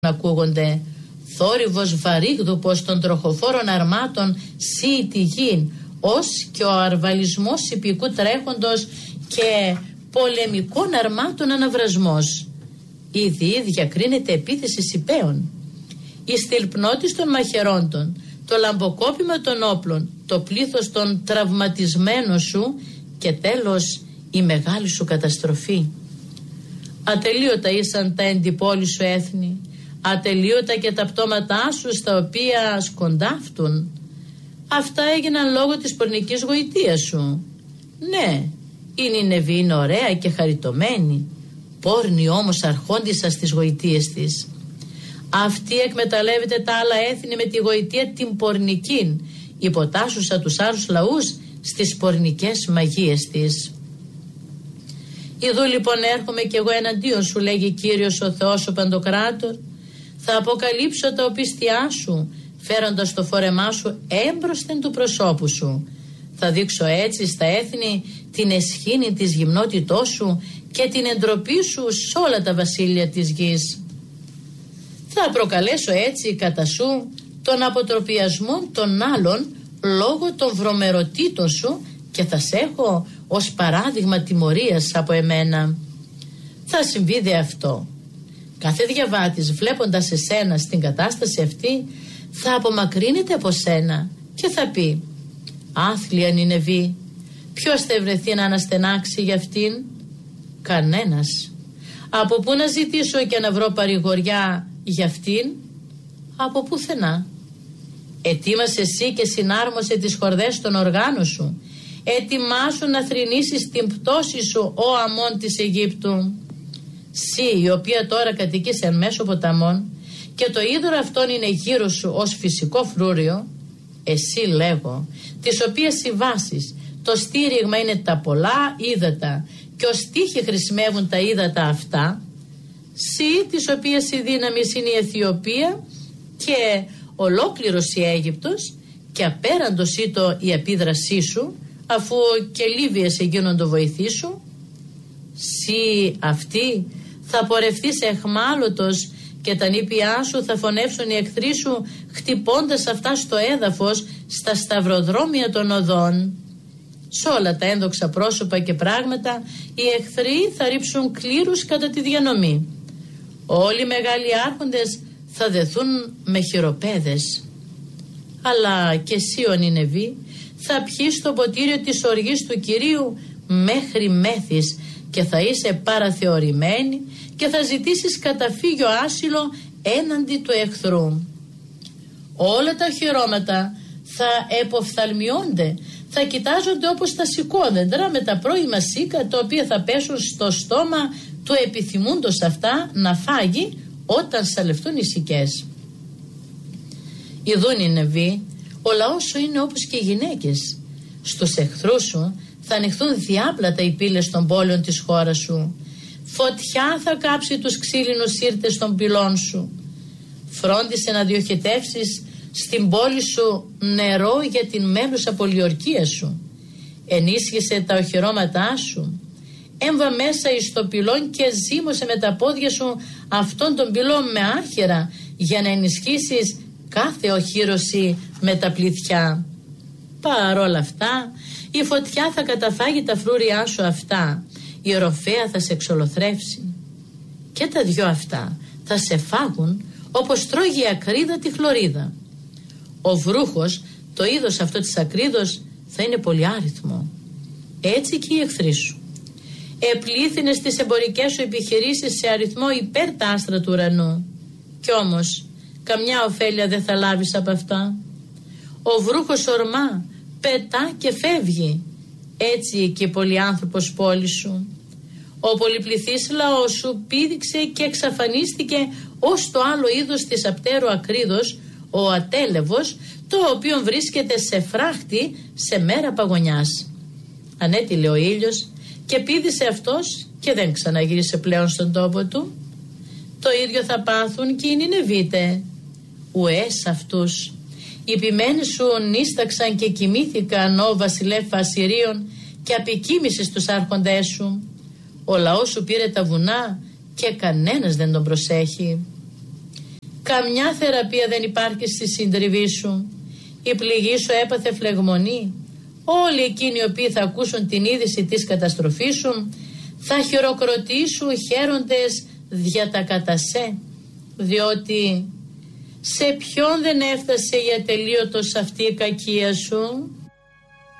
ακούγονται. Θόρυβος βαρύγδουπος των τροχοφόρων αρμάτων σύει τη γην, ως και ο αρβαλισμός ιππικού τρέχοντος και πολεμικών αρμάτων αναβρασμός. Ήδη διακρίνεται επίθεση Ιππέων. Η στυλπνότης των μαχαιρόντων, το λαμποκόπημα των όπλων, το πλήθος των τραυματισμένων σου και τέλος η μεγάλη σου καταστροφή. Ατελείωτα ήσαν τα εντυπόλη σου έθνη, ατελείωτα και τα πτώματά σου στα οποία σκοντάφτουν. Αυτά έγιναν λόγω της πορνικής γοητείας σου. Ναι, η Νινεβή είναι ωραία και χαριτωμένη, πόρνη όμως αρχόντισσα στις γοητείες της. Αυτή εκμεταλλεύεται τα άλλα έθνη με τη γοητεία την πορνικήν, υποτάσσουσα τους άλλους λαούς στις πορνικές μαγείες της. Ιδού λοιπόν έρχομαι κι εγώ εναντίον σου, λέγει Κύριος ο Θεός ο Παντοκράτορ. Θα αποκαλύψω τα οπίστια σου, φέροντας το φόρεμά σου έμπροσθεν του προσώπου σου. Θα δείξω έτσι στα έθνη την εσχήνη της γυμνότητός σου και την εντροπή σου σε όλα τα βασίλεια της γης. Θα προκαλέσω έτσι κατά σου τον αποτροπιασμό των άλλων λόγω των βρωμερωτήτων σου και θα σε έχω ως παράδειγμα τιμωρίας από εμένα. Θα συμβεί δε αυτό. Κάθε διαβάτης βλέποντας εσένα στην κατάσταση αυτή θα απομακρύνεται από σένα και θα πει: άθλια Νινεβή, ποιος θα βρεθεί να αναστενάξει για αυτήν? Κανένας. Από πού να ζητήσω και να βρω παρηγοριά για αυτήν? Από πουθενά. Ετοίμασε εσύ και συνάρμοσε τις χορδές των οργάνων σου. Ετοιμάσου να θρηνήσεις την πτώση σου, ο Αμών της Αιγύπτου. Συ, η οποία τώρα κατοικείς εν μέσω ποταμών και το είδωρο αυτόν είναι γύρω σου ως φυσικό φρούριο, εσύ λέγω, τις οποίες οι βάσεις, το στήριγμα είναι τα πολλά ύδατα και ως τείχη χρησιμεύουν τα ύδατα αυτά, συ, τις οποίες η δύναμη είναι η Αιθιοπία και ολόκληρος η Αίγυπτος και απέραντος ήτο η επίδρασή σου, αφού και Λίβιες εγίνοντο βοηθή σου, συ αυτή θα πορευθείς εχμάλωτος και τα νήπια σου θα φωνεύσουν οι εχθροί σου χτυπώντας αυτά στο έδαφος στα σταυροδρόμια των οδών. Σ' όλα τα ένδοξα πρόσωπα και πράγματα οι εχθροί θα ρίψουν κλήρους κατά τη διανομή. Όλοι οι μεγάλοι άρχοντες θα δεθούν με χειροπέδες. Αλλά και εσύ ο Νινεβή θα πιείς το ποτήριο της οργής του Κυρίου μέχρι μέθης και θα είσαι παραθεωρημένη και θα ζητήσεις καταφύγιο άσυλο έναντι του εχθρού. Όλα τα οχυρώματα θα εποφθαλμιώνται, θα κοιτάζονται όπως τα σηκώδεντρα με τα πρώιμα σίκα τα οποία θα πέσουν στο στόμα του επιθυμούντος αυτά να φάγει όταν σαλευτούν οι σικές. Ιδούν Νινεβή, ο λαός σου είναι όπως και οι γυναίκες. Στους εχθρούς σου θα ανοιχθούν διάπλατα οι πύλες των πόλεων της χώρας σου. Φωτιά θα κάψει τους ξύλινους σύρτες των πυλών σου. Φρόντισε να διοχετεύσεις στην πόλη σου νερό για την μέλουσα πολιορκία σου. Ενίσχυσε τα οχυρώματά σου. Έμβα μέσα εις το πυλόν και ζύμωσε με τα πόδια σου αυτόν τον πυλόν με άχυρα για να ενισχύσεις κάθε οχύρωση με τα πληθιά. Παρόλα αυτά η φωτιά θα καταφάγει τα φρούρια σου αυτά, η ροφέα θα σε εξολοθρεύσει και τα δυο αυτά θα σε φάγουν όπως τρώγει η ακρίδα τη χλωρίδα. Ο βρούχος, το είδος αυτό της ακρίδος, θα είναι πολυάριθμο. Έτσι και οι εχθροί σου. Επλήθυνες τις εμπορικές σου επιχειρήσεις σε αριθμό υπέρ τα άστρα του ουρανού. Κι όμως καμιά ωφέλεια δεν θα λάβεις από αυτά. Ο βρούχος ορμά, πετά και φεύγει. Έτσι και πολυάνθρωπος πόλη σου. Ο πολυπληθής λαός σου πήδηξε και εξαφανίστηκε ως το άλλο είδος της απτέρου ακρίδος, ο ατέλευος, το οποίο βρίσκεται σε φράχτη σε μέρα παγωνιάς. Ανέτειλε ο ήλιος και πήδησε αυτός και δεν ξαναγύρισε πλέον στον τόπο του. Το ίδιο θα πάθουν και οι Νινεβίτε. Ουές αυτούς. Οι ποιμένοι σου νίσταξαν και κοιμήθηκαν ο βασιλεύ Ασσυρίων και απικοίμησε στους άρχοντές σου. Ο λαός σου πήρε τα βουνά και κανένας δεν τον προσέχει. καμιά θεραπεία δεν υπάρχει στη συντριβή σου. Η πληγή σου έπαθε φλεγμονή. Όλοι εκείνοι οι οποίοι θα ακούσουν την είδηση της καταστροφής σου θα χειροκροτήσουν χαίροντες δια τα κατασέ, διότι σε ποιον δεν έφτασε η ατελείωτος αυτή η κακία σου?